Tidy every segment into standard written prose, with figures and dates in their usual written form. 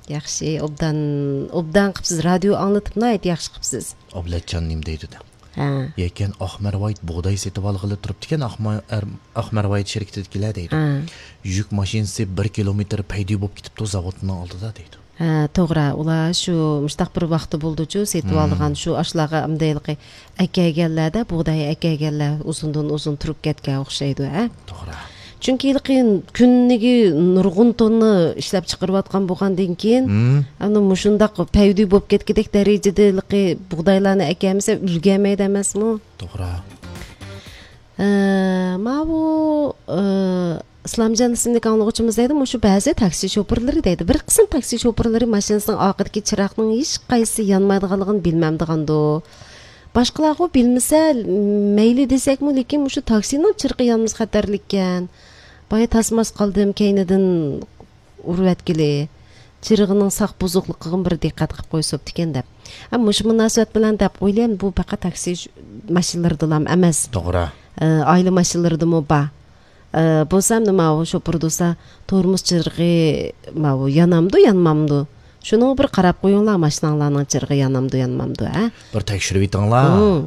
Yaxshi, obdan qıpsız radio anlatıp nayet yaxshi qıpsız. Oblatcan nim deydi de. Ha. Yeken Ahmervayt buğday setip algılı turuptu ken Ahmervayt şirkettekiler deydi. Yük maşinesi 1 kilometr paydı bop kitipti o zavodundan aldı da deydi. Ha, to'g'ri. Ular shu mustaq bir vaqti bo'ldi-chu, setib olgan shu ashlarga amdayliqi akaganlarda, bug'doy akaganlar uzundan uzun turib ketgan o'xshaydi, ha? To'g'ri. Chunki kunligi nurg'un tonni ishlab chiqarayotgan bo'lgandan keyin, ana mushundaq paydi bo'lib ketgidek darajada bug'doylarni akamisa ulgamaydi emasmi? To'g'ri. Ma bu İslamcan ismli anlıqçımız deydi, şu bəzi taksi şoförləri deydi. Bir qism taksi şoförləri maşinasının aqidiki çıraqның heç qaysı yanmaydıqalığını bilməmdiğandı. Başqaları bilməsə meyli desəkmi, lekin şu taksinin çırqı yanmız xətərlikən. Baya tasmas qaldım keynidən urvetkili. Çırığının sağ buzuqluğun bir diqqət qıb qoyusub diken dəb. Amma şu münasibət bilən dəb oylayam, bu faqat taksi maşinlardılar emas. Doğru. Aile maşinlardı mı ba? Bo'lsam nima shu purdusa tormoz chirg'i mau yanamdu yanmamdu shuni bir qarab qo'yinglar mashinanglarning chirg'i yanamdu yanmamdu a bir tekshirib etinglar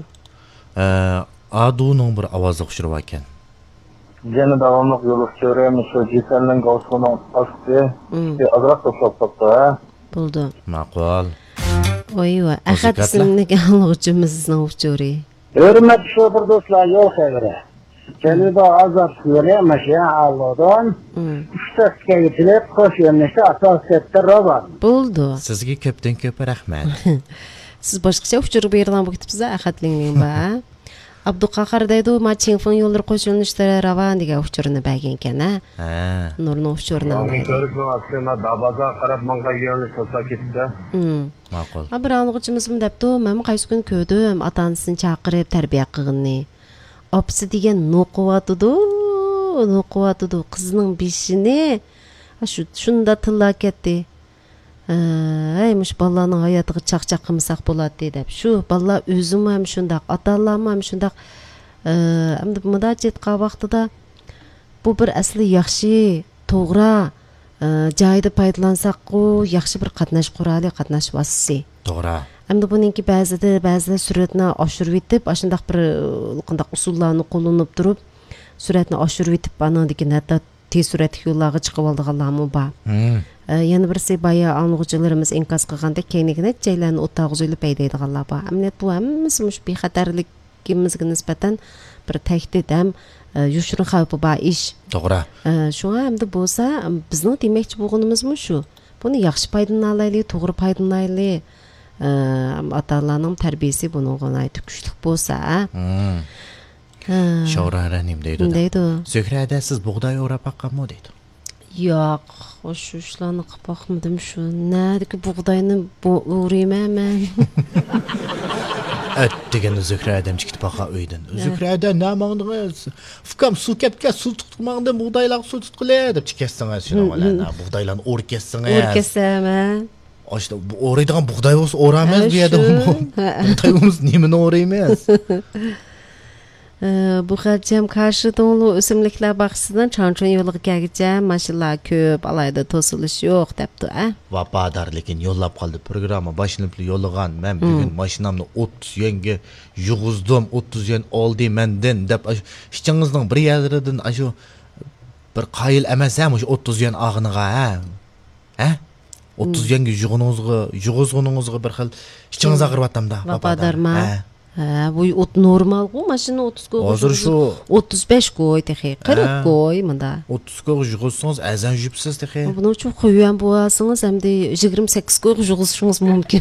aduning bir ovozi o'xshirib ekan yana davomli yo'l ko'ramiz shu jisalning g'osini ostida azroq to'xtatdi bo'ldi ma'qul voyva ahad ismli anglag'uchimizning uchuri hurmatli shofir do'stlar yo'l xavri Cenab-ı Azap Suriye Meşya Allah'dan üstte getirip hoş yönlüşte asasiyette roban. Buldu. Sizge köpten köpe rahmet. Siz başqaça uçurup yerden bu kitibizde axatlinglin ba. Abduqaqar deydi ma Çinfın yolları qo'shilishda ravan degan uçurunu bəgənken ha. Nurni uçurunu. Körükün aslında dabaza qarab manga yönlüş olsa ketdi. Ma'qul. Bir anlıqçımız mı depdi, men qaysi kun ko'rdim, ata-onasini chaqirib tarbiya qilganini. Apsi degan noquvatudu qizning beshini shunda tilla ketdi. Aymış balalarning hayotiga chaqchaq qilmasak bo'ladi deb. Shu balalar o'zim ham shundaq, ota-onalar ham shundaq. Endi mudajetqa vaqtida bu bir asli yaxshi, to'g'ri joyda foydalansak-ku, yaxshi bir qatnash qurali, qatnash vositasi. To'g'ri. Endi buningki ba'zida suratni oshirib etib, shundaq bir qandaq usullarni qo'llanib turib, suratni oshirib etib, anadagi hatto tez suratli yo'llarga chiqib oldiganlarmi bor. Yana birisi baya anglag'uchilarimiz inkos qilganda keynigini joylarni o'tag'izilib paydaydiganlar bor. Amniyat bu hammasi mush bexatarligimizga nisbatan bir tahdid ham yushirin xavfi bor ish. To'g'ri. Shunga hamda bo'lsa, bizning demoqchi bo'lganimizmi shu. Buni yaxshi foydalanaylik, to'g'ri foydalanaylik. Ata-onalarning tarbiyasi bunga aytib kuchlik bo'lsa, Sho'ranim deydi. Zuhrada siz bug'doy o'rab baqqanmi deydi. Yo'q, shu ishlarni qilib boqmadim shu. Nadiki bug'doyni o'rayman men. Deganda Zuhradam chiqib baqa uydan. Zuhrada namangdingiz? Fukam suv ketgan, suv tutmangda bug'doylar suv tutqilar deb chiqasangiz shuni olana. Bug'doylarni o'rkasangiz. O'rkasaman. Aşta o'raydigan bug'doy bo'lsa o'ramiz bu yerda. Bug'doyimiz nimani o'raymiz? Bu xalcham qarshi to'nli o'simliklar bog'chisidan Chonchon yo'liga kelguncha mashinalar ko'p, alayda to'silish yo'q debdi, a? Vafodor lekin yo'llab qoldi. Programma boshlanib yo'llagan. Men bugun mashinamni 30 yanga yug'izdim, 30 yan oldi mendan deb ishchingizning bir yerlaridan shu bir qayil emas ham shu 30 yan og'iniga, ha? 30 yangi yug'izguningizga bir xil ichingiz og'ribyapti-da. Vafodorma. Bu normal ku mashina 30 qo'y. Hozir shu 35 qo'y texi, 40 qo'y menda. 30 qo'y yug'izsangiz azan yupsiz texi. Buni uchun qo'ygan bo'lsangiz hamda 28 qo'y yug'izishingiz mumkin.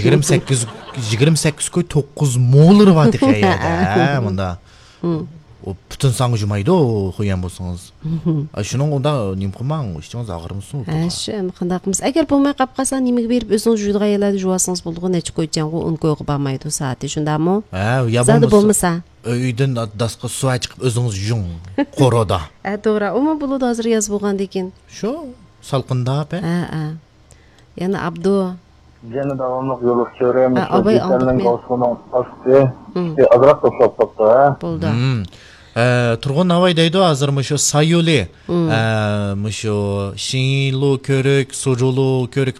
28 qo'y 9 mo'l bor texi ya. Menda. O bütün sanğı jumaydı o qo'ygan bo'lsangiz. Shuning unda nim qilmang, ishchingiz og'irmisin? Shu qandaqmiz. Agar bo'lmay qolib qolsa, nimaga berib o'zingiz juydigan yerlarda juvasangiz bo'ldi, necha qo'ychangu 10 qo'yga bormaydi soati, shundami? Ya bo'lmasa. Uydan dasqa suv chiqib o'zingiz jung, qo'roda. To'g'ri, umuman bo'ladi hozir yoz bo'lgandan keyin. Shu salqinda, Yana Abdu Yana davomli yo'l ko'ramiz. Abay jisalning g'osini ostida azroq to'xtatdi. Bo'ldi. Turg'un navoy deydi hozir shu sayuli shu shinlu ko'rik, sujulu ko'rik